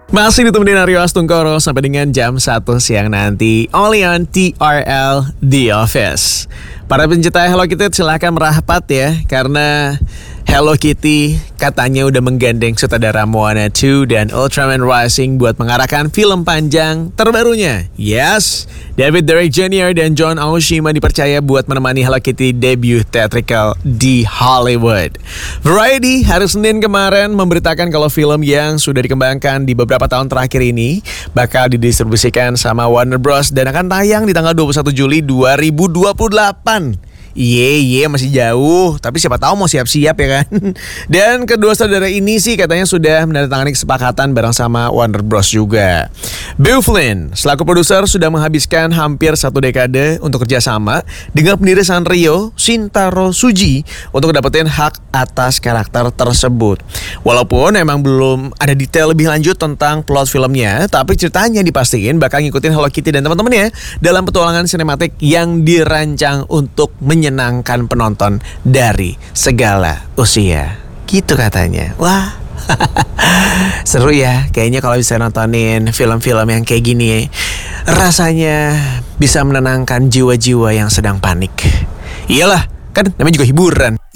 Masih ditemenin Aryo Astungkoro sampai dengan jam 1 siang nanti. Only on TRL The Office. Para pencinta Hello Kitty silahkan merapat ya, karena Hello Kitty katanya udah menggandeng sutradara Moana 2 dan Ultraman Rising buat mengarahkan film panjang terbarunya. Yes, David Derek Jr. dan John Aoshima dipercaya buat menemani Hello Kitty debut theatrical di Hollywood. Variety hari Senin kemarin memberitakan kalau film yang sudah dikembangkan di beberapa tahun terakhir ini bakal didistribusikan sama Warner Bros. Dan akan tayang di tanggal 21 Juli 2028. Iya masih jauh, tapi siapa tahu mau siap-siap ya kan. Dan kedua saudara ini sih katanya sudah menandatangani kesepakatan bareng sama Warner Bros juga. Beau Flynn selaku produser sudah menghabiskan hampir 1 dekade untuk kerjasama dengan pendiri Sanrio, Shintaro Suji, untuk dapetin hak atas karakter tersebut. Walaupun emang belum ada detail lebih lanjut tentang plot filmnya, tapi ceritanya dipastiin bakal ngikutin Hello Kitty dan teman-temannya dalam petualangan sinematik yang dirancang untuk menyenangkan penonton dari segala usia. Gitu katanya. Wah, seru ya. Kayaknya kalau bisa nontonin film-film yang kayak gini, rasanya bisa menenangkan jiwa-jiwa yang sedang panik. Iyalah, kan namanya juga hiburan.